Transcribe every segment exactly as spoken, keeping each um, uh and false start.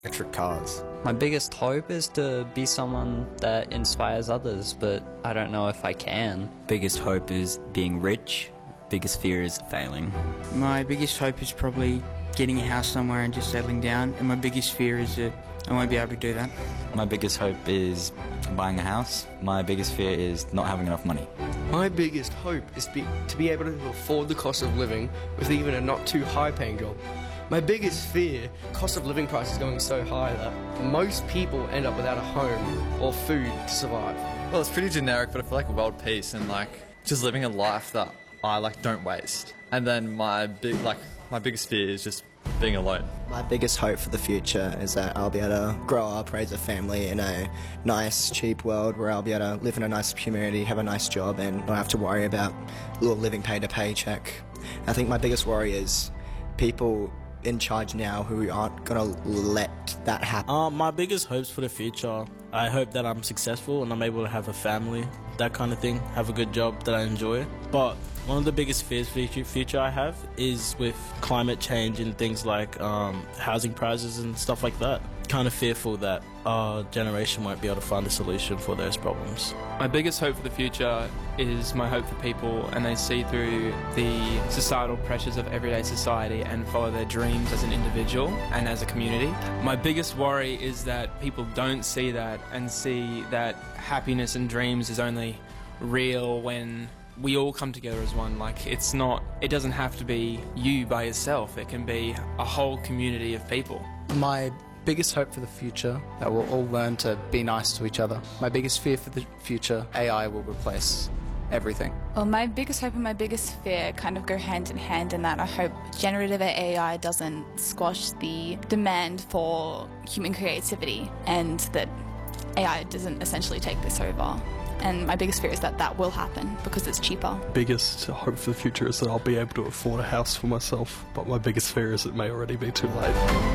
electric cars. My biggest hope is to be someone that inspires others, but I don't know if I can. Biggest hope is being rich. Biggest fear is failing. My biggest hope is probably getting a house somewhere and just settling down, and my biggest fear is that I won't be able to do that. My biggest hope is buying a house. My biggest fear is not having enough money. My biggest hope is be, to be able to afford the cost of living with even a not too high paying job. My biggest fear, cost of living prices going so high that most people end up without a home or food to survive. Well, it's pretty generic, but I feel like world peace and like just living a life that I like don't waste. And then my big like my biggest fear is just being alone. My biggest hope for the future is that I'll be able to grow up, raise a family in a nice, cheap world where I'll be able to live in a nice community, have a nice job, and not have to worry about little living pay to paycheck. I think my biggest worry is people in charge now who aren't going to let that happen. Um, my biggest hopes for the future, I hope that I'm successful and I'm able to have a family, that kind of thing, have a good job that I enjoy. But one of the biggest fears for the future I have is with climate change and things like um, housing prices and stuff like that. Kind of fearful that our generation won't be able to find a solution for those problems. My biggest hope for the future is my hope for people, and they see through the societal pressures of everyday society and follow their dreams as an individual and as a community. My biggest worry is that people don't see that and see that happiness and dreams is only real when we all come together as one. Like, it's not, it doesn't have to be you by yourself. It can be a whole community of people. My biggest hope for the future, that we'll all learn to be nice to each other. My biggest fear for the future, A I will replace everything. Well, my biggest hope and my biggest fear kind of go hand in hand in that I hope generative A I doesn't squash the demand for human creativity and that A I doesn't essentially take this over. And my biggest fear is that that will happen because it's cheaper. Biggest hope for the future is that I'll be able to afford a house for myself, but my biggest fear is it may already be too late.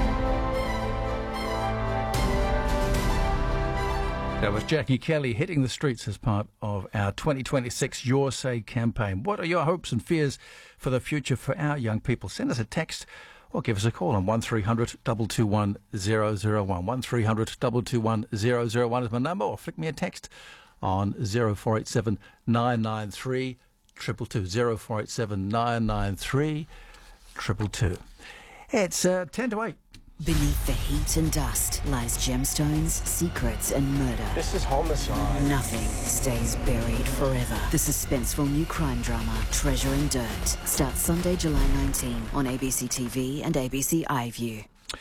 That was Jackie Kelly hitting the streets as part of our twenty twenty-six Your Say campaign. What are your hopes and fears for the future for our young people? Send us a text or give us a call on one three hundred, two two one, zero zero one. one three hundred, two two one, zero zero one is my number, or flick me a text on zero four eight seven, nine nine three, two two two. zero four eight seven, nine nine three, two two two. It's uh, ten to eight. Beneath the heat and dust lies gemstones, secrets and murder. This is homicide. Nothing stays buried forever. The suspenseful new crime drama, Treasure in Dirt, starts Sunday, July nineteenth on A B C T V and A B C iView.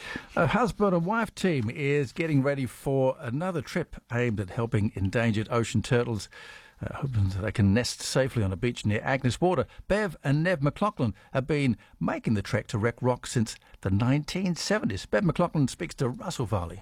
A husband and wife team is getting ready for another trip aimed at helping endangered ocean turtles, uh, hoping that they can nest safely on a beach near Agnes Water. Bev and Nev McLaughlin have been making the trek to Wreck Rock since the nineteen seventies. Bev McLaughlin speaks to Russell Varley.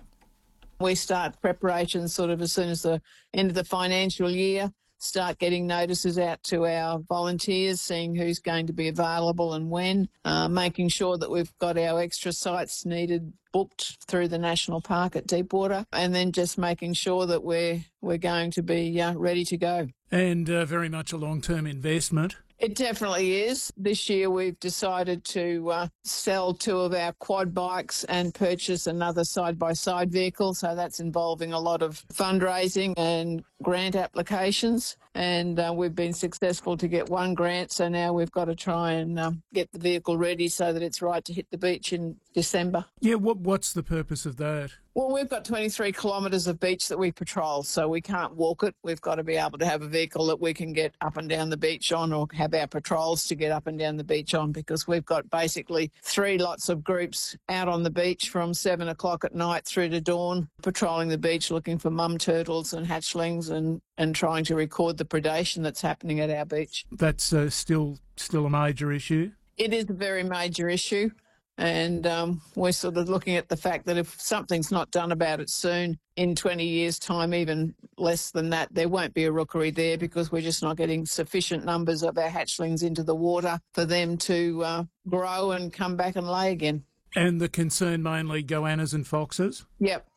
We start preparations sort of as soon as the end of the financial year, start getting notices out to our volunteers, seeing who's going to be available and when, uh, making sure that we've got our extra sites needed booked through the national park at Deepwater, and then just making sure that we're we're going to be uh, ready to go. And uh, very much a long-term investment. It definitely is. This year we've decided to uh, sell two of our quad bikes and purchase another side-by-side vehicle, so that's involving a lot of fundraising and grant applications. And uh, we've been successful to get one grant, so now we've got to try and um, get the vehicle ready so that it's right to hit the beach in December. Yeah, what what's the purpose of that? Well, we've got twenty-three kilometres of beach that we patrol, so we can't walk it. We've got to be able to have a vehicle that we can get up and down the beach on, or have our patrols to get up and down the beach on, because we've got basically three lots of groups out on the beach from seven o'clock at night through to dawn, patrolling the beach looking for mum turtles and hatchlings and, and trying to record the predation that's happening at our beach. That's uh, still still a major issue? It is a very major issue. And um, we're sort of looking at the fact that if something's not done about it soon, in twenty years' time, even less than that, there won't be a rookery there, because we're just not getting sufficient numbers of our hatchlings into the water for them to uh, grow and come back and lay again. And the concern mainly goannas and foxes? Yep.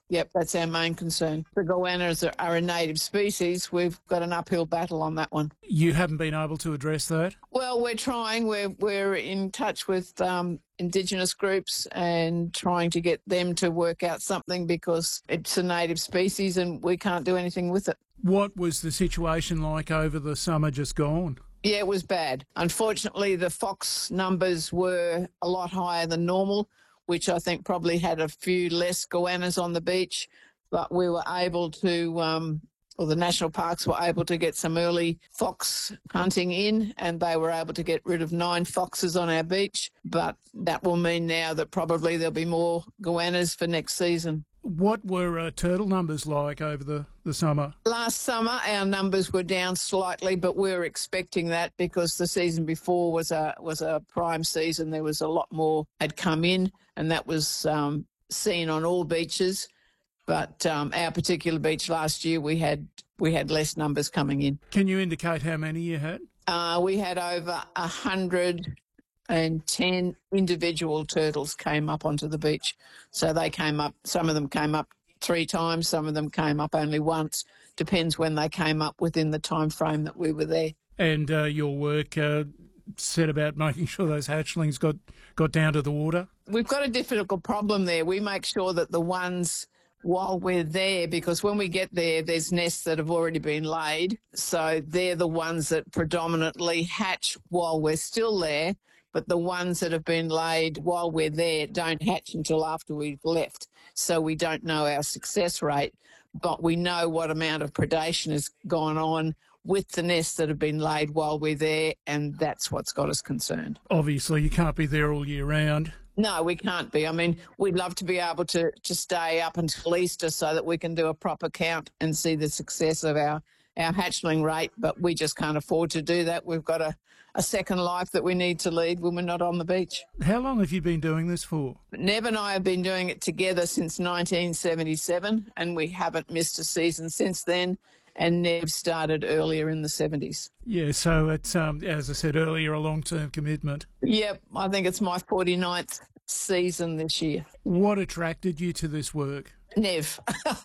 Yep, that's our main concern. The goannas are, are a native species. We've got an uphill battle on that one. You haven't been able to address that? Well, we're trying. We're, we're in touch with um, Indigenous groups and trying to get them to work out something because it's a native species and we can't do anything with it. What was the situation like over the summer just gone? Yeah, it was bad. Unfortunately, the fox numbers were a lot higher than normal, which I think probably had a few less goannas on the beach, but we were able to, um, or the national parks were able to get some early fox hunting in, and they were able to get rid of nine foxes on our beach, but that will mean now that probably there'll be more goannas for next season. What were uh, turtle numbers like over the, the summer? Last summer, our numbers were down slightly, but we were expecting that because the season before was a was a prime season. There was a lot more had come in, and that was um, seen on all beaches. But um, our particular beach last year, we had we had less numbers coming in. Can you indicate how many you had? Uh, we had over a hundred and ten individual turtles came up onto the beach. So they came up, some of them came up three times, some of them came up only once. Depends when they came up within the time frame that we were there. And uh, your work uh, set about making sure those hatchlings got, got down to the water? We've got a difficult problem there. We make sure that the ones while we're there, because when we get there, there's nests that have already been laid. So they're the ones that predominantly hatch while we're still there. But the ones that have been laid while we're there don't hatch until after we've left. So we don't know our success rate, but we know what amount of predation has gone on with the nests that have been laid while we're there, and that's what's got us concerned. Obviously, you can't be there all year round. No, we can't be. I mean, we'd love to be able to, to stay up until Easter so that we can do a proper count and see the success of our, our hatchling rate, but we just can't afford to do that. We've got a a second life that we need to lead when we're not on the beach. How long have you been doing this for? Nev and I have been doing it together since nineteen seventy-seven, and we haven't missed a season since then, and Nev started earlier in the seventies. Yeah, so it's, um, as I said earlier, a long-term commitment. Yep, I think it's my forty-ninth season this year. What attracted you to this work? Nev.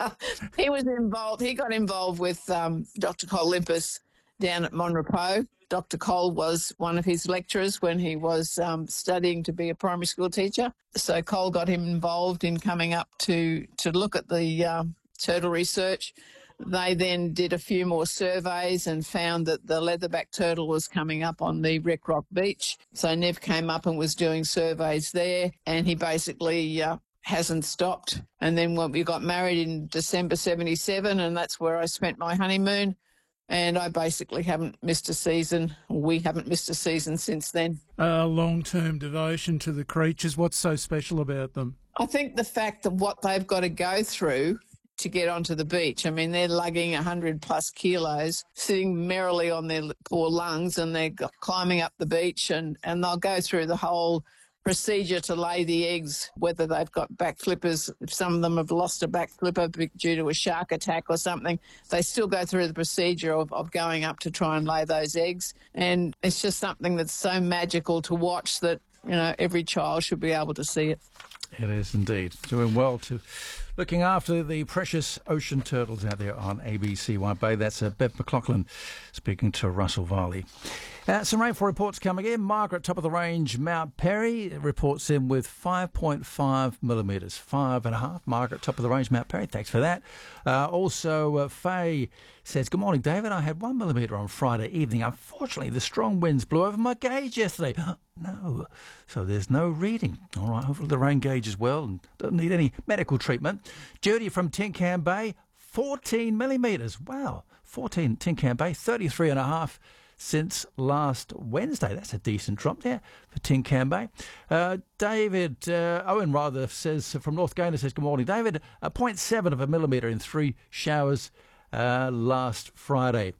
He was involved, he got involved with um, Doctor Cole Limpus down at Monrepos. Doctor Cole was one of his lecturers when he was um, studying to be a primary school teacher. So Cole got him involved in coming up to, to look at the uh, turtle research. They then did a few more surveys and found that the leatherback turtle was coming up on the Wreck Rock Beach. So Nev came up and was doing surveys there, and he basically uh, hasn't stopped. And then when we got married in December seventy-seven, and that's where I spent my honeymoon. And I basically haven't missed a season. We haven't missed a season since then. A long-term devotion to the creatures. What's so special about them? I think the fact of what they've got to go through to get onto the beach. I mean, they're lugging one hundred plus kilos, sitting merrily on their poor lungs, and they're climbing up the beach, and, and they'll go through the whole procedure to lay the eggs, whether they've got back flippers. If some of them have lost a back flipper due to a shark attack or something, they still go through the procedure of, of going up to try and lay those eggs. And it's just something that's so magical to watch that, you know, every child should be able to see it. It is indeed. Doing well to looking after the precious ocean turtles out there on A B C White Bay. That's uh, Bev McLaughlin speaking to Russell Varley. Uh, some rainfall reports coming in. Margaret, top of the range, Mount Perry reports in with five point five millimetres, five and a half. Margaret, top of the range, Mount Perry. Thanks for that. Uh, also, uh, Faye says, good morning, David. I had one millimetre on Friday evening. Unfortunately, the strong winds blew over my gauge yesterday. No, so there's no reading. All right, hopefully the rain gauge is well and doesn't need any medical treatment. Judy from Tin Can Bay, fourteen millimetres. Wow, fourteen Tin Can Bay, thirty-three and a half since last Wednesday. That's a decent drop there for Tin Can Bay. Uh, David, uh, Owen rather, says from North Gaynor, says, good morning, David. A zero point seven of a millimetre in three showers uh, last Friday.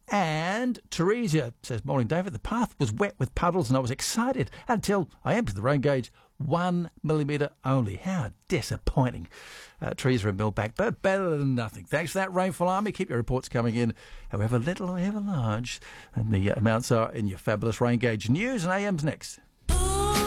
And Teresa says, morning, David. The path was wet with puddles and I was excited until I emptied the rain gauge. One millimetre only. How disappointing. Uh, Teresa and Millback, but better than nothing. Thanks for that, Rainfall Army. Keep your reports coming in, however little or however large, and the amounts are in your fabulous rain gauge. News and A M's next.